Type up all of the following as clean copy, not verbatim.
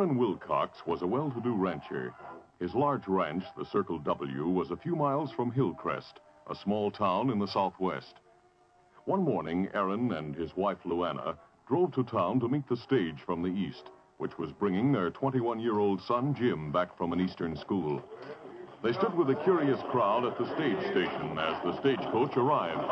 Aaron Wilcox was a well-to-do rancher. His large ranch, the Circle W, was a few miles from Hillcrest, a small town in the southwest. One morning, Aaron and his wife, Luana, drove to town to meet the stage from the east, which was bringing their 21-year-old son, Jim, back from an eastern school. They stood with a curious crowd at the stage station as the stagecoach arrived.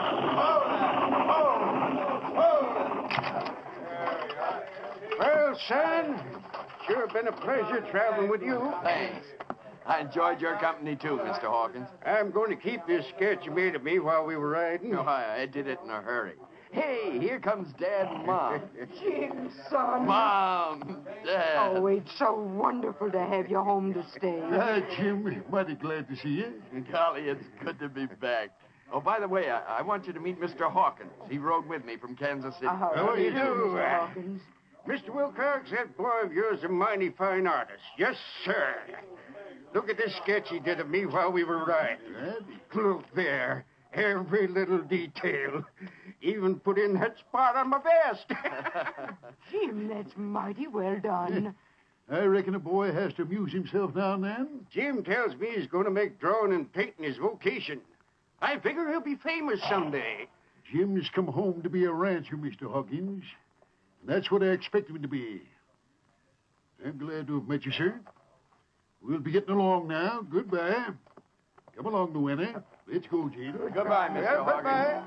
Well, son, sure been a pleasure traveling with you. Thanks. I enjoyed your company, too, Mr. Hawkins. I'm going to keep this sketch you made of me while we were riding. No, I did it in a hurry. Hey, here comes Dad and Mom. Jim, son. Mom! Dad! Oh, it's so wonderful to have you home to stay. Jim, mighty glad to see you. Golly, it's good to be back. Oh, by the way, I want you to meet Mr. Hawkins. He rode with me from Kansas City. How do you do, Mr. Hawkins? Mr. Wilcox, that boy of yours is a mighty fine artist. Yes, sir. Look at this sketch he did of me while we were riding. Look there. Every little detail. Even put in that spot on my vest. Jim, that's mighty well done. I reckon a boy has to amuse himself now and then. Jim tells me he's going to make drawing and painting his vocation. I figure he'll be famous someday. Jim's come home to be a rancher, Mr. Hawkins. That's what I expected him to be. I'm glad to have met you, sir. We'll be getting along now. Goodbye. Come along, Luana. Let's go, Jim. Goodbye, Mr. Hawkins. Bye-bye.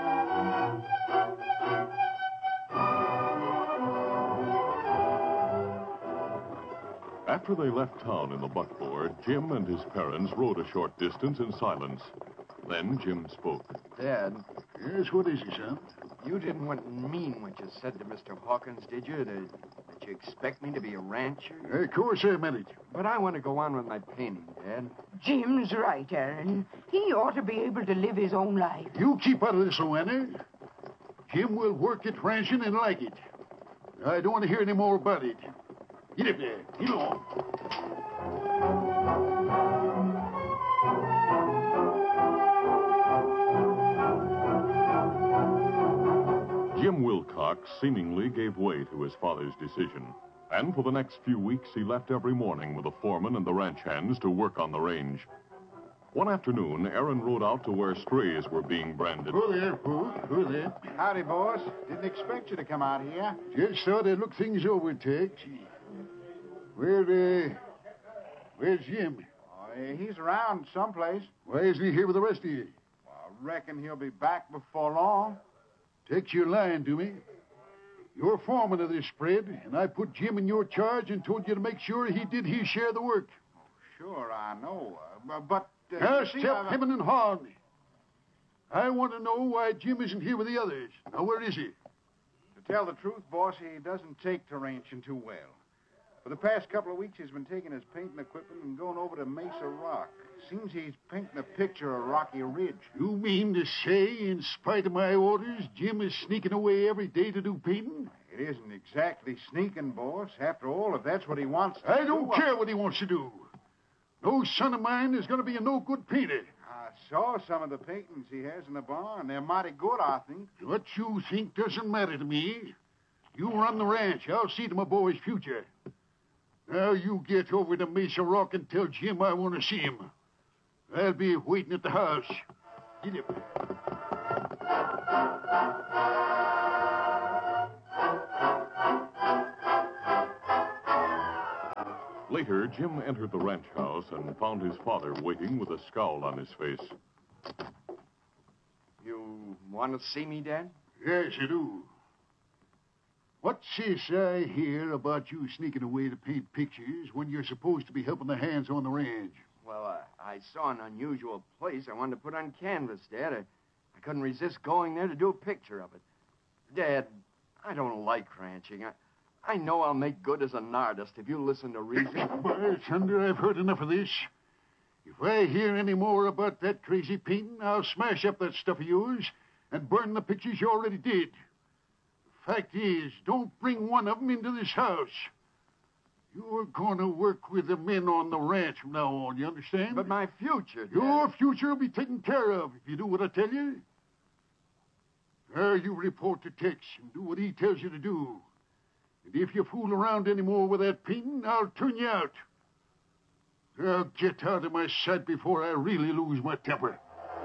After they left town in the buckboard, Jim and his parents rode a short distance in silence. Then Jim spoke. Dad, Yes, what is it, son? you didn't mean what you said to Mr. Hawkins, did you? That you expect me to be a rancher? Of course I meant it. But I want to go on with my painting, Dad. Jim's right, Aaron. He ought to be able to live his own life. You keep out of this, Luana. Jim will work at ranching and like it. I don't want to hear any more about it. Get up there. Get along. Jim Wilcox seemingly gave way to his father's decision. And for the next few weeks, he left every morning with the foreman and the ranch hands to work on the range. One afternoon, Aaron rode out to where strays were being branded. Who there, Pooh? Who there? Howdy, boss. Didn't expect you to come out here. Just thought I'd look things over, Tex. Where's Jim? Oh, he's around someplace. Why isn't he here with the rest of you? I reckon he'll be back before long. Tex, you're lying to me. You're foreman of this spread, and I put Jim in your charge and told you to make sure he did his share of the work. Sure, I know. But Now, you see, step hemming and hawing. I want to know why Jim isn't here with the others. Now, where is he? to tell the truth, boss, he doesn't take to ranching too well. For the past couple of weeks, he's been taking his painting equipment and going over to Mesa Rock. Seems he's painting a picture of Rocky Ridge. You mean to say, in spite of my orders, Jim is sneaking away every day to do painting? It isn't exactly sneaking, boss. After all, if that's what he wants to I don't care what he wants to do. No son of mine is going to be a no-good painter. I saw some of the paintings he has in the barn. They're mighty good, I think. What you think doesn't matter to me. You run the ranch. I'll see to my boy's future. Now you get over to Mesa Rock and tell Jim I want to see him. I'll be waiting at the house. Get up. Later, Jim entered the ranch house and found his father waiting with a scowl on his face. You want to see me, Dad? Yes, I do. What's this I hear about you sneaking away to paint pictures when you're supposed to be helping the hands on the ranch? Well, I saw an unusual place I wanted to put on canvas, Dad. I couldn't resist going there to do a picture of it. Dad, I don't like ranching. I know I'll make good as an artist if you listen to reason. By thunder, I've heard enough of this. If I hear any more about that crazy painting, I'll smash up that stuff of yours and burn the pictures you already did. Fact is, don't bring one of them into this house. You're going to work with the men on the ranch from now on, you understand? But my future, Dad. Your future will be taken care of if you do what I tell you. Now you report to Tex and do what he tells you to do. And if you fool around any more with that painting, I'll turn you out. Now get out of my sight before I really lose my temper.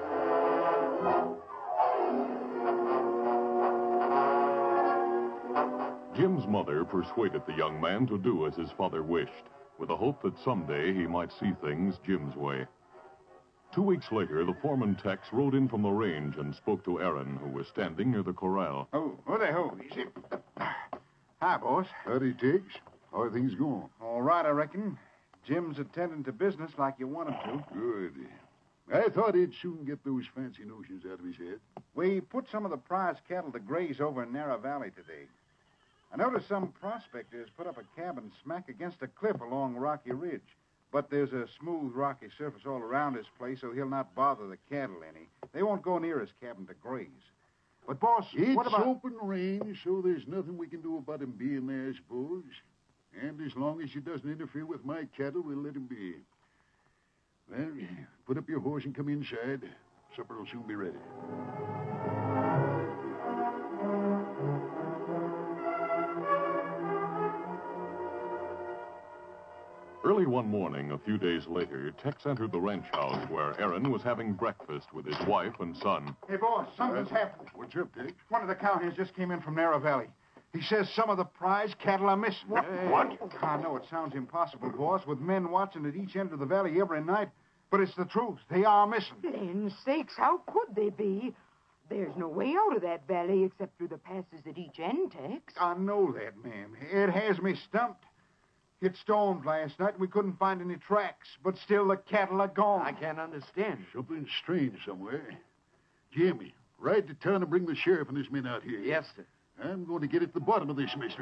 Jim's mother persuaded the young man to do as his father wished, with the hope that someday he might see things Jim's way. 2 weeks later, the foreman Tex rode in from the range and spoke to Aaron, who was standing near the corral. Oh, easy. Hi, boss. Howdy, Tex. How are things going? All right, I reckon. Jim's attending to business like you want him to. Good. I thought he'd soon get those fancy notions out of his head. We put some of the prize cattle to graze over in Narrow Valley today. I noticed some prospectors put up a cabin smack against a cliff along Rocky Ridge. But there's a smooth, rocky surface all around this place, so he'll not bother the cattle any. They won't go near his cabin to graze. But, boss, what It's about... open range, so there's nothing we can do about him being there, I suppose. And as long as he doesn't interfere with my cattle, we'll let him be. Well, put up your horse and come inside. Supper will soon be ready. Early one morning, a few days later, Tex entered the ranch house where Aaron was having breakfast with his wife and son. Hey, boss, something's happened. What's up, Tex? One of the cowhands just came in from Narrow Valley. He says some of the prize cattle are missing. What? I know it sounds impossible, boss, with men watching at each end of the valley every night, but it's the truth. They are missing. Land sakes, how could they be? There's no way out of that valley except through the passes at each end, Tex. I know that, ma'am. It has me stumped. It stormed last night and we couldn't find any tracks, but still the cattle are gone. I can't understand. Something strange somewhere. Jimmy, ride to town and bring the sheriff and his men out here. Yes, sir. I'm going to get at the bottom of this mystery.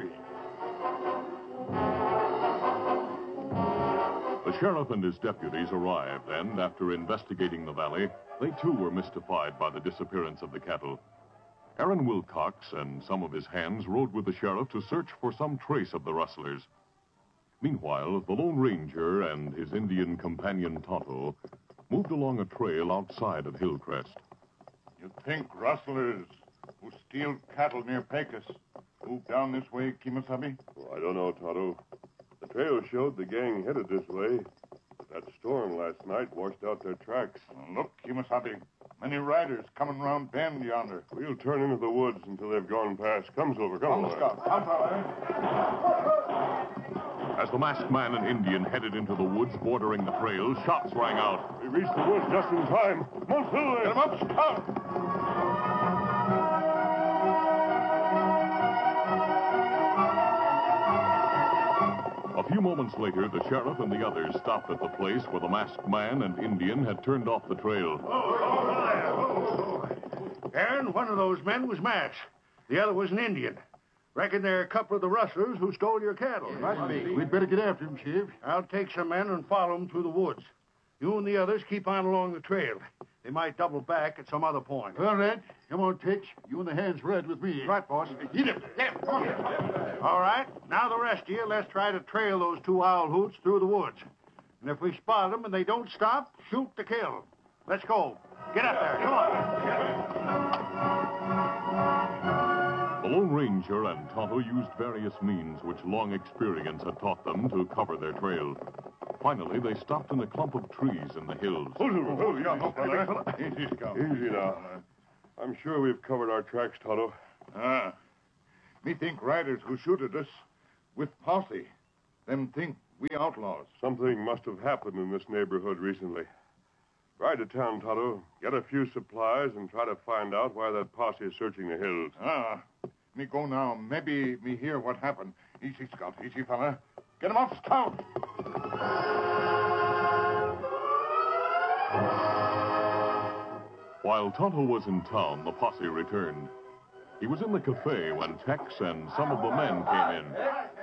The sheriff and his deputies arrived, and after investigating the valley, they too were mystified by the disappearance of the cattle. Aaron Wilcox and some of his hands rode with the sheriff to search for some trace of the rustlers. Meanwhile, the Lone Ranger and his Indian companion Tonto moved along a trail outside of Hillcrest. You think rustlers who steal cattle near Pecos move down this way, Kimasabi? Oh, I don't know, Tonto. The trail showed the gang headed this way. But that storm last night washed out their tracks. Look, Kimasabi, many riders coming round bend yonder. We'll turn into the woods until they've gone past. Come, Silver, come on. Scout. Come, fella. As the masked man and Indian headed into the woods bordering the trail, shots rang out. We reached the woods just in time. Come on, Silver. Get him up, Scout. A few moments later, the sheriff and the others stopped at the place where the masked man and Indian had turned off the trail. Aaron, one of those men was masked. The other was an Indian. Reckon they're a couple of the rustlers who stole your cattle. Must be. We'd better get after him, Sheriff. I'll take some men and follow them through the woods. You and the others keep on along the trail. They might double back at some other point. All right. Come on, Tex. You and the hands ride with me. Right, boss. Get him. Come on. All right. Now the rest of you, let's try to trail those two owl hoots through the woods. And if we spot them and they don't stop, shoot to kill. Let's go. Get up there. Come on. The Lone Ranger and Tonto used various means which long experience had taught them to cover their trail. Finally, they stopped in a clump of trees in the hills. Easy now. I'm sure we've covered our tracks, Tonto. Me think riders who shoot at us with posse. Them think we outlaws. Something must have happened in this neighborhood recently. Ride to town, Tonto. Get a few supplies and try to find out why that posse is searching the hills. Me go now. Maybe me hear what happened. Easy, Scout. Easy, fella. Get him up, Scout. While Tonto was in town, the posse returned. He was in the cafe when Tex and some of the men came in.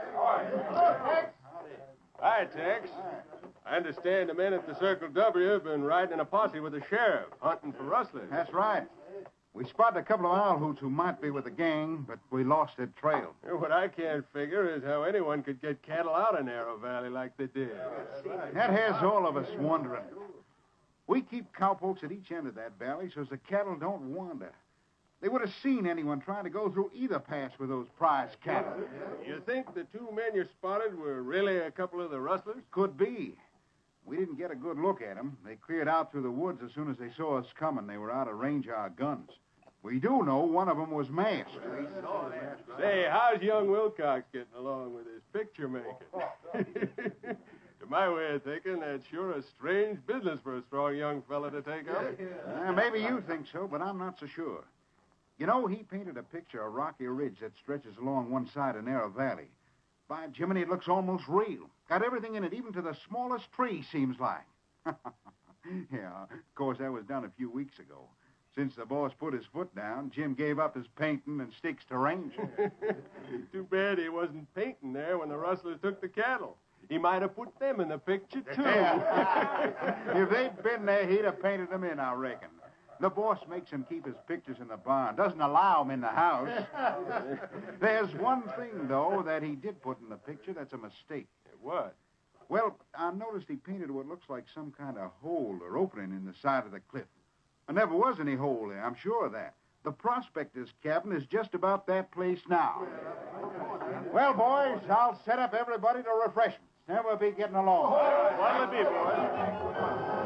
Hi, Tex. I understand the men at the Circle W have been riding in a posse with the sheriff, hunting for rustlers. That's right. We spotted a couple of owl hoots who might be with the gang, but we lost their trail. What I can't figure is how anyone could get cattle out of Narrow Valley like they did. That has all of us wondering. We keep cowpokes at each end of that valley so the cattle don't wander. They would have seen anyone trying to go through either pass with those prize cattle. You think the two men you spotted were really a couple of the rustlers? Could be. We didn't get a good look at them. They cleared out through the woods as soon as they saw us coming. They were out of range of our guns. We do know one of them was masked. Say, how's young Wilcox getting along with his picture making? To my way of thinking, that's sure a strange business for a strong young fella to take up. Maybe you think so, but I'm not so sure. You know, he painted a picture of Rocky Ridge that stretches along one side of Narrow Valley. By Jiminy, it looks almost real. Got everything in it, even to the smallest tree, seems like. Yeah, of course, that was done a few weeks ago. Since the boss put his foot down, Jim gave up his painting and sticks to ranging. Too bad he wasn't painting there when the rustlers took the cattle. He might have put them in the picture, too. If they'd been there, he'd have painted them in, I reckon. The boss makes him keep his pictures in the barn, doesn't allow him in the house. There's one thing, though, that he did put in the picture that's a mistake. What? Well, I noticed he painted what looks like some kind of hole or opening in the side of the cliff. There never was any hole there, I'm sure of that. The prospector's cabin is just about that place now. Well, boys, I'll set up everybody to refreshments. Never be getting along. What'll it be, boys?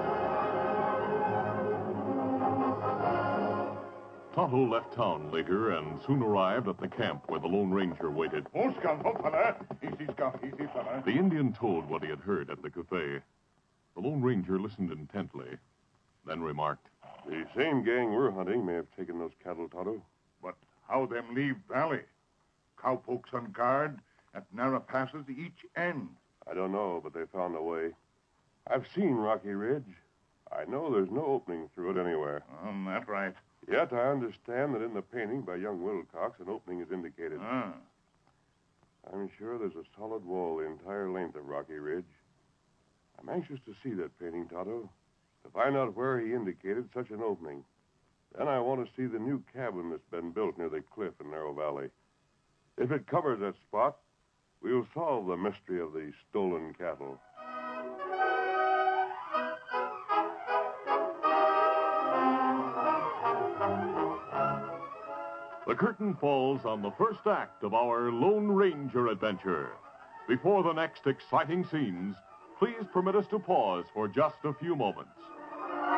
Tonto left town later and soon arrived at the camp where the Lone Ranger waited. Easy, fella. The Indian told what he had heard at the cafe. The Lone Ranger listened intently, then remarked, The same gang we're hunting may have taken those cattle, Tonto. But how them leave Valley? Cowpokes on guard at narrow passes each end. I don't know, but they found a way. I've seen Rocky Ridge. I know there's no opening through it anywhere. That's right. Yet I understand that in the painting by young Wilcox, an opening is indicated. I'm sure there's a solid wall the entire length of Rocky Ridge. I'm anxious to see that painting, Tonto, to find out where he indicated such an opening. Then I want to see the new cabin that's been built near the cliff in Narrow Valley. If it covers that spot, we'll solve the mystery of the stolen cattle. The curtain falls on the first act of our Lone Ranger adventure. Before the next exciting scenes, please permit us to pause for just a few moments.